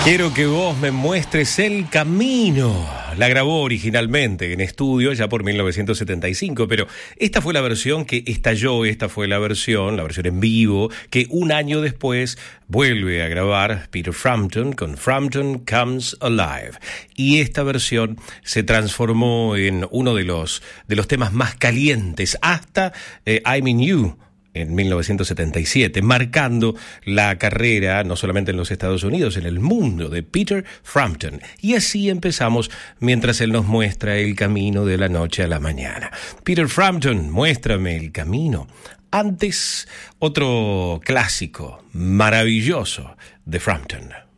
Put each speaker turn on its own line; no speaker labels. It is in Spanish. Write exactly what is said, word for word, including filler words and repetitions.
Quiero que vos me muestres el camino. La grabó originalmente en estudio ya por mil novecientos setenta y cinco, pero esta fue la versión que estalló, esta fue la versión, la versión en vivo, que un año después vuelve a grabar Peter Frampton con Frampton Comes Alive. Y esta versión se transformó en uno de los, de los temas más calientes hasta eh, I'm in You, en mil novecientos setenta y siete, marcando la carrera no solamente en los Estados Unidos, en el mundo de Peter Frampton. Y así empezamos mientras él nos muestra el camino de la noche a la mañana. Peter Frampton, muéstrame el camino. Antes, otro clásico maravilloso de Frampton.